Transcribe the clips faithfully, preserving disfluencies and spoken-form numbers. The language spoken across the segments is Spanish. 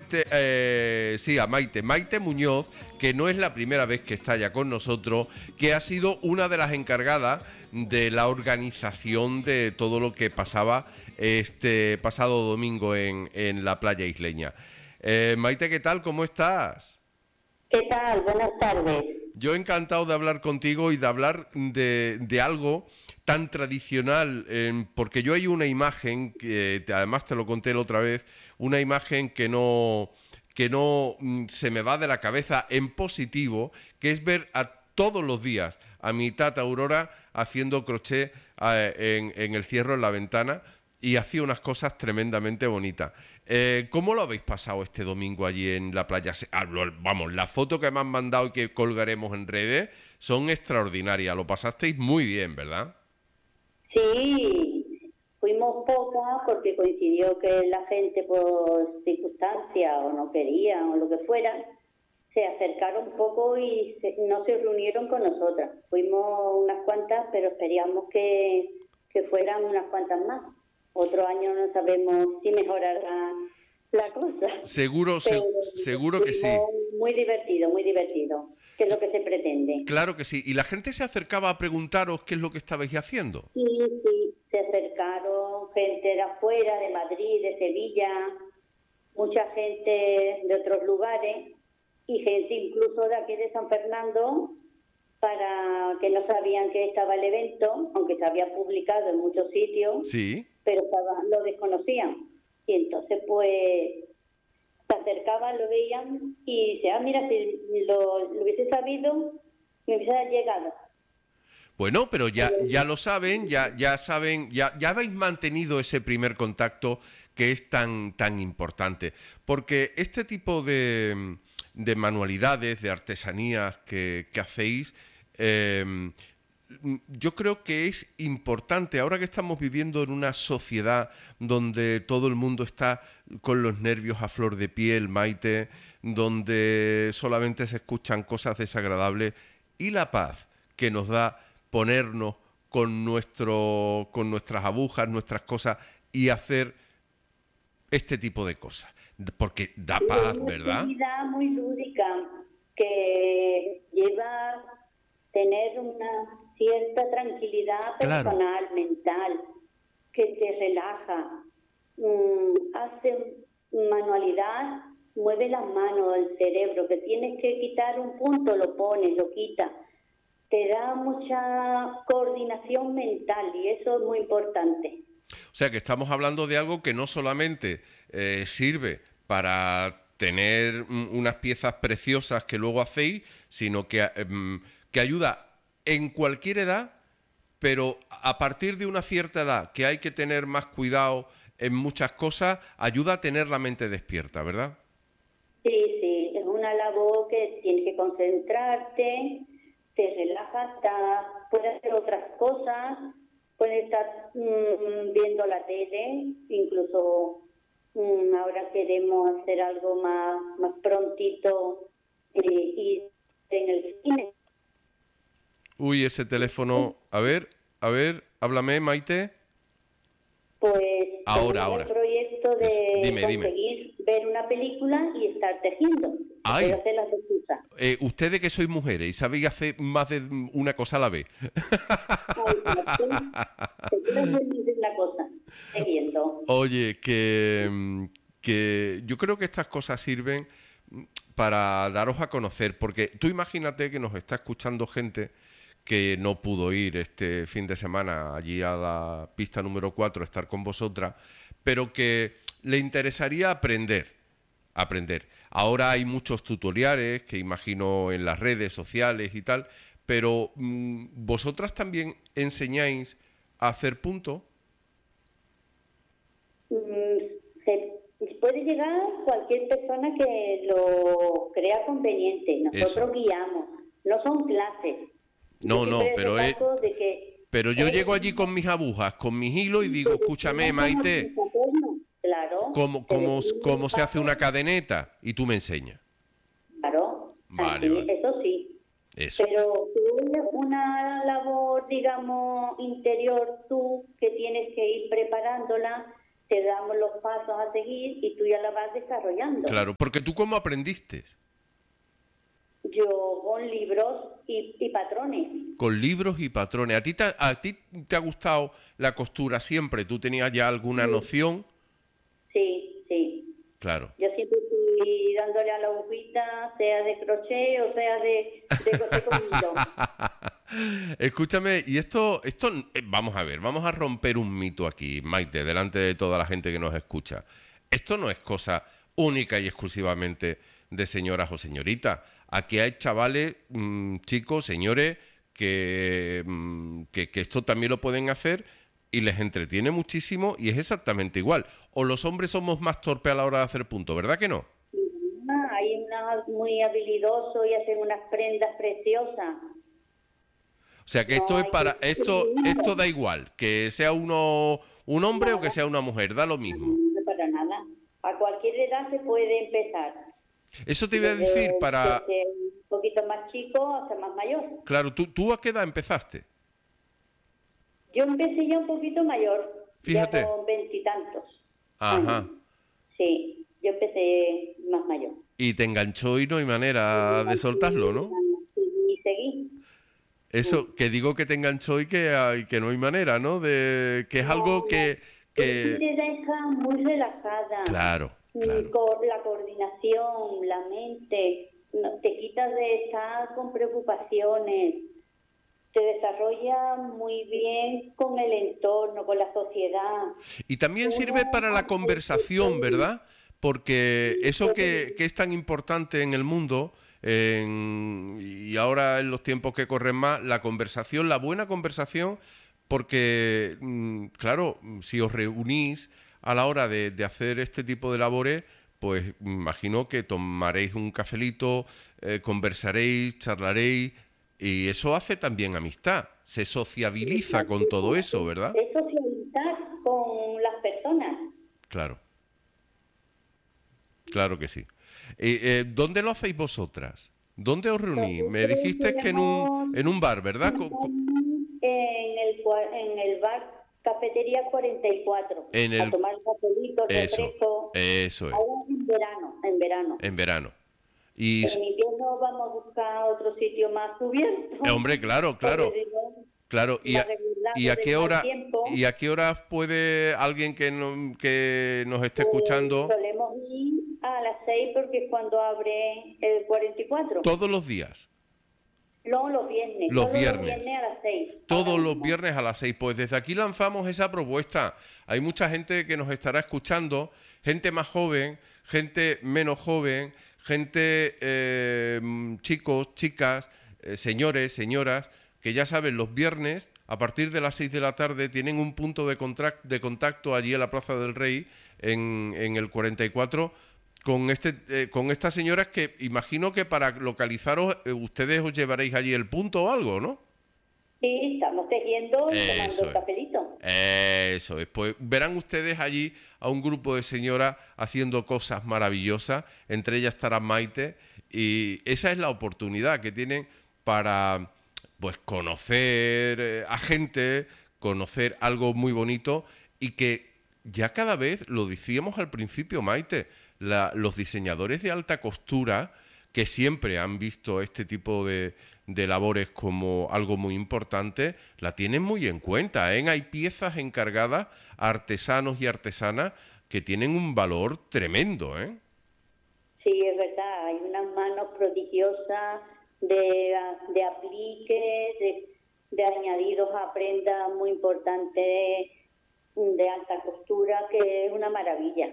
Maite, eh, sí, a Maite, Maite Muñoz, que no es la primera vez que está ya con nosotros, que ha sido una de las encargadas de la organización de todo lo que pasaba este pasado domingo en, en la playa isleña. Eh, Maite, ¿qué tal? ¿Cómo estás? ¿Qué tal? Buenas tardes. Yo encantado de hablar contigo y de hablar de, de algo tan tradicional, eh, porque yo hay una imagen, que te- además te lo conté la otra vez, una imagen que no, que no mm, se me va de la cabeza en positivo, que es ver a todos los días a mi tata Aurora haciendo crochet eh, en, en el cierro en la ventana y hacía unas cosas tremendamente bonitas. Eh, ¿Cómo lo habéis pasado este domingo allí en la playa? Se- ah, lo- Vamos, las fotos que me han mandado y que colgaremos en redes son extraordinarias. Lo pasasteis muy bien, ¿verdad? Sí, fuimos pocas porque coincidió que la gente por circunstancias o no querían o lo que fuera, se acercaron un poco y se- no se reunieron con nosotras. Fuimos unas cuantas, pero esperíamos que, que fueran unas cuantas más. Otro año no sabemos si mejorará la cosa, Seguro, pero se- seguro que sí. fuimos muy divertido, muy divertido, que es lo que se pretende. Claro que sí. ¿Y la gente se acercaba a preguntaros qué es lo que estabais haciendo? Sí, sí, se acercaron gente de afuera, de Madrid, de Sevilla, mucha gente de otros lugares y gente incluso de aquí de San Fernando para que no sabían que estaba el evento, aunque se había publicado en muchos sitios, Sí. pero estaba- lo desconocían. Y entonces pues se acercaban, lo veían y decían, ah, mira, si lo, lo hubiese sabido, me hubiese llegado. Bueno, pero ya, ya Eh, lo saben, ya, ya saben, ya, ya habéis mantenido ese primer contacto que es tan, tan importante. Porque este tipo de, de manualidades, de artesanías que, que hacéis, eh, yo creo que es importante, ahora que estamos viviendo en una sociedad donde todo el mundo está con los nervios a flor de piel, Maite, donde solamente se escuchan cosas desagradables, y la paz que nos da ponernos con, nuestro, con nuestras agujas, nuestras cosas y hacer este tipo de cosas. Porque da Sí, es paz, una ¿verdad? actividad muy lúdica que lleva a tener una cierta tranquilidad Claro. personal, mental, que te relaja. Mm, hace manualidad, mueve las manos, el cerebro, que tienes que quitar un punto, lo pones, lo quitas. Te da mucha coordinación mental y eso es muy importante. O sea que estamos hablando de algo que no solamente eh, sirve para tener mm, unas piezas preciosas que luego hacéis, sino que, eh, mm, que ayuda en cualquier edad, pero a partir de una cierta edad, que hay que tener más cuidado en muchas cosas, ayuda a tener la mente despierta, ¿verdad? Sí, sí, es una labor que tienes que concentrarte, te relajas, ta- puedes hacer otras cosas, puedes estar mm, viendo la tele, incluso mm, ahora queremos hacer algo más, más prontito eh, y en el cine. Uy, ese teléfono, a ver, a ver, háblame, Maite. Pues Ahora, tenemos el ahora. proyecto Es- de dime, dime. conseguir ver una película y estar tejiendo. Se puede Ay, hacer las dos cosas. eh, ustedes que sois mujeres y sabéis hacer más de una cosa a la vez. Ay, Martín, te quiero decir una cosa, tejiendo. Oye, que, mm, que yo creo que estas cosas sirven mm, para daros a conocer, porque tú imagínate que nos está escuchando gente que no pudo ir este fin de semana allí a la pista número cuatro, estar con vosotras, pero que le interesaría aprender, aprender. Ahora hay muchos tutoriales que imagino en las redes sociales y tal, pero mm, vosotras también enseñáis a hacer punto. Mm, se puede llegar cualquier persona que lo crea conveniente. Eso. Nosotros guiamos, no son clases. Yo No, no, siempre pero es, recalco de que pero yo es llego allí con mis agujas, con mis hilos y digo, te escúchame, decimos cómo Maite, se hacerlo. Claro, ¿cómo, te cómo, decimos cómo los se hace una pasos, cadeneta? Y tú me enseñas. claro, Vale, así, vale. eso sí. Eso. Pero tú es una labor, digamos, interior tú, que tienes que ir preparándola te damos los pasos a seguir y tú ya la vas desarrollando. Claro, porque tú ¿cómo aprendiste? Yo con libros y, y patrones. Con libros y patrones. ¿A ti, te, ¿A ti te ha gustado la costura siempre? ¿Tú tenías ya alguna Sí. noción? Sí, sí. Claro. Yo siempre estoy dándole a la agujita, sea de crochet o sea de, de coser con hilo. Escúchame, y esto, esto, eh, vamos a ver, vamos a romper un mito aquí, Maite, delante de toda la gente que nos escucha. Esto no es cosa única y exclusivamente de señoras o señoritas. Aquí hay chavales, mmm, chicos, señores, que, mmm, que, que esto también lo pueden hacer y les entretiene muchísimo y es exactamente igual. O los hombres somos más torpes a la hora de hacer punto, ¿verdad que no? Ah, hay unos muy habilidosos y hacen unas prendas preciosas. O sea que esto No es hay para, que esto, discriminar. esto da igual, que sea uno un hombre o que Nada, sea una mujer, da lo mismo. no para nada. A cualquier edad se puede empezar. Eso te iba a Desde, decir para, desde un poquito más chico hasta más mayor. claro, ¿tú, tú a qué edad empezaste? Yo empecé ya un poquito mayor, Fíjate. ya con veintitantos Ajá. años. Sí, yo empecé más mayor. Y te enganchó y no hay manera de soltarlo, ¿no? Y seguí. Eso, que digo que te enganchó y que, y que no hay manera, ¿no? De que es No, algo que, es que... que te deja muy relajada. Claro, Mm, claro. co- La coordinación, la mente, no- te quitas de estar con preocupaciones, te desarrolla muy bien con el entorno, con la sociedad. Y también sirve Uno para la hace conversación, ¿verdad? Porque eso que, que es tan importante en el mundo, en- y ahora en los tiempos que corren más, la conversación, la buena conversación, porque, mm, claro, si os reunís a la hora de, de hacer este tipo de labores, pues me imagino que tomaréis un cafelito, eh, conversaréis, charlaréis, y eso hace también amistad, se sociabiliza con todo eso, ¿verdad? es socializar con las personas. Claro. Claro que sí. Eh, eh, ¿dónde lo hacéis vosotras? ¿Dónde os reunís? Me Nosotros dijiste que en un, tenemos en un bar, ¿verdad? Co- co- en el, cua- en el bar Cafetería cuarenta y cuatro En a el... tomar papelitos, Eso, refresco. eso es, Ahora en verano, en verano. en verano. Y, s- En invierno vamos a buscar otro sitio más cubierto. eh, hombre, claro, Porque claro, digo, claro. ¿Y más a, regulado y a del qué mal hora, tiempo, y a qué hora puede alguien que, no- que nos esté pues escuchando solemos ir a las seis porque es cuando abre el cuarenta y cuatro. todos los días? No, los viernes. Los Todos viernes. los viernes a las seis. Todos ahora los mismo. viernes a las seis. Pues desde aquí lanzamos esa propuesta. Hay mucha gente que nos estará escuchando, gente más joven, gente menos joven, gente, eh, chicos, chicas, eh, señores, señoras, que ya saben, los viernes, a partir de las seis de la tarde, tienen un punto de, contrac- de contacto allí en la Plaza del Rey, en, en el cuarenta y cuatro, con, este, eh, con estas señoras que imagino que para localizaros, eh, ustedes os llevaréis allí el punto o algo, ¿no? Sí, estamos tejiendo y tomando Eso el es. cafelito. Eso es. Pues verán ustedes allí a un grupo de señoras haciendo cosas maravillosas. Entre ellas estará Maite. Y esa es la oportunidad que tienen para, pues, conocer eh, a gente, conocer algo muy bonito y que ya cada vez, lo decíamos al principio, Maite, la- los diseñadores de alta costura que siempre han visto este tipo de, de labores como algo muy importante, la tienen muy en cuenta, ¿eh? Hay piezas encargadas a artesanos y artesanas que tienen un valor tremendo, ¿eh? Sí, es verdad, hay unas manos prodigiosas de, de apliques, de, de añadidos a prendas muy importantes de alta costura, que es una maravilla.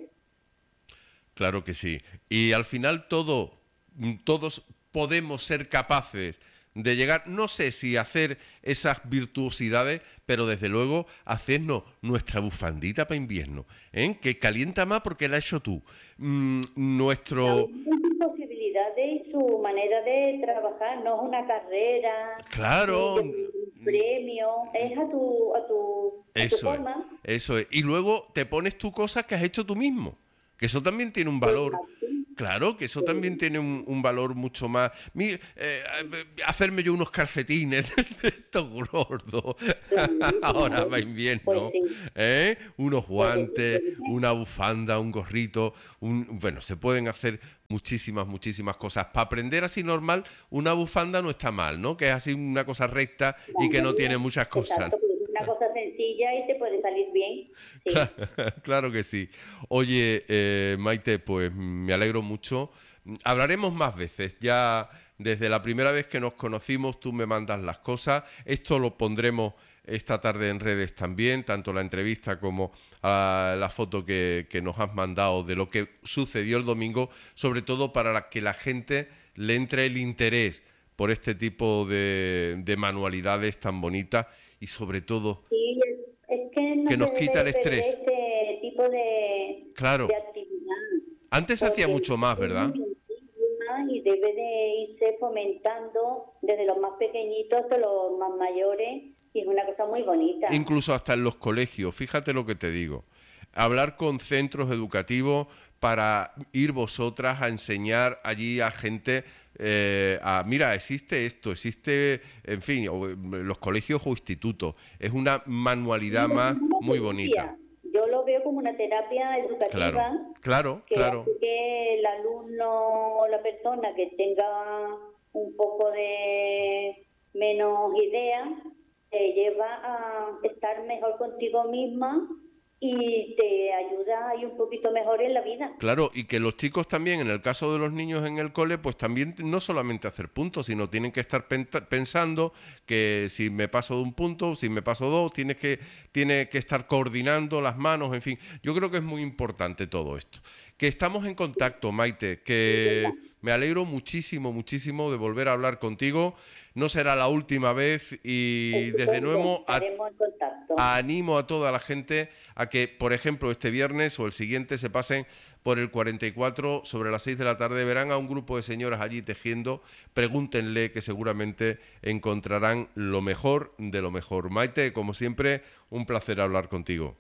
Claro que sí. Y al final todo, todos podemos ser capaces de llegar, no sé si hacer esas virtuosidades, pero desde luego hacernos nuestra bufandita para invierno, ¿eh? Que calienta más porque la has hecho tú. Mm, nuestro... Sus posibilidades y su manera de trabajar, no es una carrera, Claro, ni de un premio, es a tu, a tu, a tu eso es, forma. eso es. Y luego te pones tú cosas que has hecho tú mismo, que eso también tiene un valor Claro, que eso también tiene un, un valor mucho más. Mira, eh, hacerme yo unos calcetines de estos gordos. Ahora va invierno. Pues sí. ¿Eh? Unos guantes, Pues sí. una bufanda, un gorrito. Un... Bueno, se pueden hacer muchísimas, muchísimas cosas. Para aprender así normal, una bufanda no está mal, ¿no? Que es así una cosa recta y que no tiene muchas cosas. Exacto, pues es una cosa sencilla y te puede salir bien. Sí. Claro, claro que sí. Oye, eh, Maite, pues me alegro mucho. Hablaremos más veces. Ya desde la primera vez que nos conocimos, tú me mandas las cosas. Esto lo pondremos esta tarde en redes también, tanto la entrevista como uh, la foto que, que nos has mandado de lo que sucedió el domingo, sobre todo para la, que la gente le entre el interés por este tipo de, de manualidades tan bonitas y sobre todo Sí, es, es que, no que nos se quita el debe perder estrés. ese tipo de, Claro. de actividad. Antes se hacía mucho más, ¿verdad? Y debe de irse fomentando desde los más pequeñitos hasta los más mayores, y es una cosa muy bonita. Incluso hasta en los colegios, fíjate lo que te digo. Hablar con centros educativos para ir vosotras a enseñar allí a gente, eh, a, mira, existe esto, existe, en fin, o, los colegios o institutos. Es una manualidad más muy bonita. Yo lo veo como una terapia educativa. Claro, claro, que claro. hace que el alumno o la persona que tenga un poco de menos idea te lleva a estar mejor contigo misma y te ayuda a ir un poquito mejor en la vida. Claro, y que los chicos también, en el caso de los niños en el cole, pues también no solamente hacer puntos, sino tienen que estar pensando que si me paso de un punto, si me paso dos, tienes que, tiene que estar coordinando las manos, en fin. Yo creo que es muy importante todo esto. Que estamos en contacto, Maite, que me alegro muchísimo, muchísimo de volver a hablar contigo. No será la última vez y desde nuevo a, animo a toda la gente a que, por ejemplo, este viernes o el siguiente se pasen por el cuarenta y cuatro sobre las seis de la tarde. Verán a un grupo de señoras allí tejiendo. Pregúntenle, que seguramente encontrarán lo mejor de lo mejor. Maite, como siempre, un placer hablar contigo.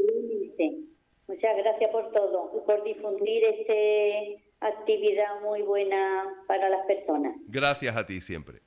Sí. Muchas gracias por todo y por difundir esta actividad muy buena para las personas. Gracias a ti siempre.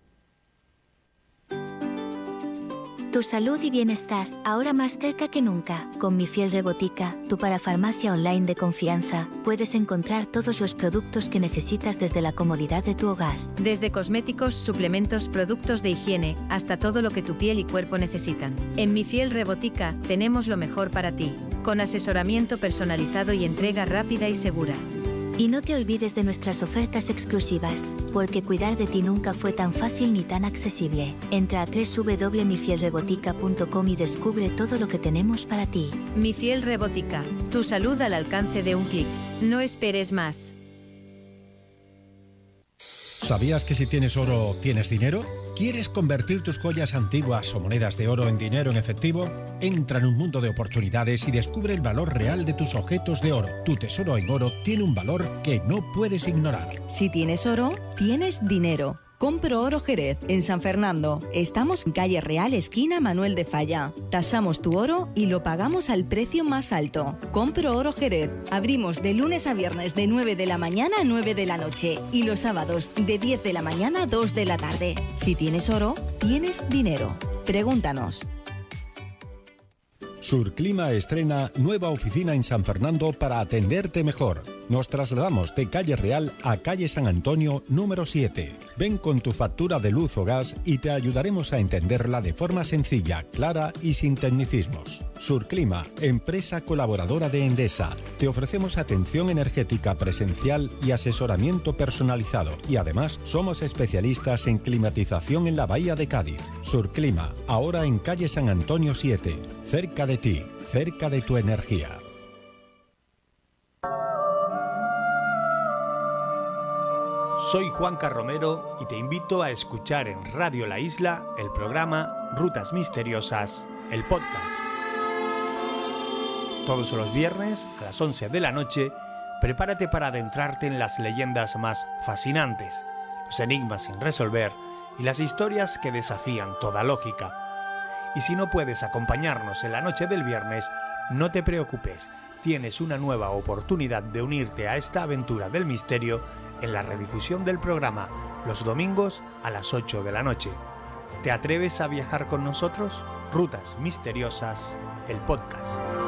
Tu salud y bienestar, ahora más cerca que nunca. Con Mi Fiel Rebotica, tu parafarmacia online de confianza, puedes encontrar todos los productos que necesitas desde la comodidad de tu hogar. Desde cosméticos, suplementos, productos de higiene, hasta todo lo que tu piel y cuerpo necesitan. En Mi Fiel Rebotica, tenemos lo mejor para ti, con asesoramiento personalizado y entrega rápida y segura. Y no te olvides de nuestras ofertas exclusivas, porque cuidar de ti nunca fue tan fácil ni tan accesible. Entra a doble u doble u doble u punto mi fiel rebotica punto com y descubre todo lo que tenemos para ti. Mi Fiel Rebotica, tu salud al alcance de un clic. No esperes más. ¿Sabías que si tienes oro, tienes dinero? ¿Quieres convertir tus joyas antiguas o monedas de oro en dinero en efectivo? Entra en un mundo de oportunidades y descubre el valor real de tus objetos de oro. Tu tesoro en oro tiene un valor que no puedes ignorar. Si tienes oro, tienes dinero. Compro Oro Jerez, en San Fernando. Estamos en calle Real, esquina Manuel de Falla. Tasamos tu oro y lo pagamos al precio más alto. Compro Oro Jerez. Abrimos de lunes a viernes de nueve de la mañana a nueve de la noche y los sábados de diez de la mañana a dos de la tarde. Si tienes oro, tienes dinero. Pregúntanos. Surclima estrena nueva oficina en San Fernando para atenderte mejor. Nos trasladamos de calle Real a calle San Antonio número siete. Ven con tu factura de luz o gas y te ayudaremos a entenderla de forma sencilla, clara y sin tecnicismos. Surclima, empresa colaboradora de Endesa. Te ofrecemos atención energética presencial y asesoramiento personalizado. Y además, somos especialistas en climatización en la Bahía de Cádiz. Surclima, ahora en calle San Antonio siete. Cerca de ti, cerca de tu energía. Soy Juanca Romero y te invito a escuchar en Radio La Isla el programa Rutas Misteriosas, el podcast. Todos los viernes a las once de la noche, prepárate para adentrarte en las leyendas más fascinantes, los enigmas sin resolver y las historias que desafían toda lógica. Y si no puedes acompañarnos en la noche del viernes, no te preocupes, tienes una nueva oportunidad de unirte a esta aventura del misterio en la redifusión del programa los domingos a las ocho de la noche. ¿Te atreves a viajar con nosotros? Rutas Misteriosas, el podcast.